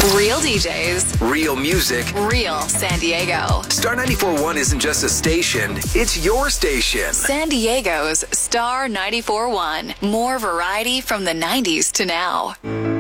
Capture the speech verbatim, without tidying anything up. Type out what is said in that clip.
Real D Js. Real music. Real San Diego. Star ninety-four point one isn't just a station, it's your station. San Diego's Star ninety-four point one. More variety from the nineties to now.